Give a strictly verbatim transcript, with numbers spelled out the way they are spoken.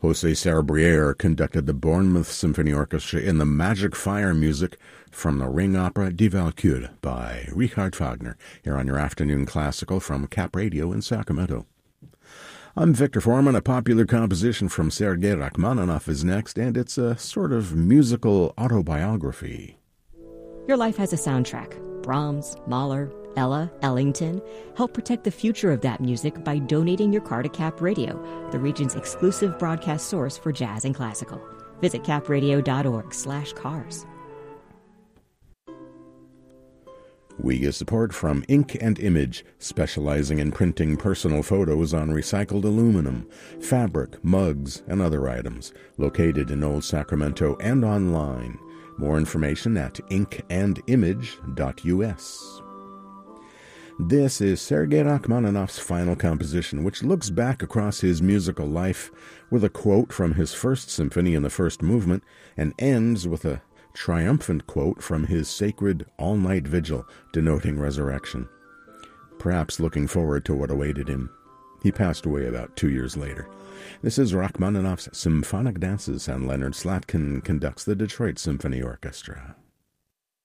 José Serbrier conducted the Bournemouth Symphony Orchestra in the Magic Fire music from the Ring Opera Die Walküre by Richard Wagner, here on your afternoon classical from Cap Radio in Sacramento. I'm Victor Foreman. A popular composition from Sergei Rachmaninoff is next, and it's a sort of musical autobiography. Your life has a soundtrack. Brahms, Mahler, Ella, Ellington. Help protect the future of that music by donating your car to Cap Radio, the region's exclusive broadcast source for jazz and classical. Visit capradio.org slash cars. We get support from Ink and Image, specializing in printing personal photos on recycled aluminum, fabric, mugs, and other items, located in Old Sacramento and online. More information at ink and image dot u s. This is Sergei Rachmaninoff's final composition, which looks back across his musical life with a quote from his first symphony in the first movement and ends with a triumphant quote from his sacred all-night vigil, denoting resurrection, perhaps looking forward to what awaited him. He passed away about two years later. This is Rachmaninoff's Symphonic Dances, and Leonard Slatkin conducts the Detroit Symphony Orchestra.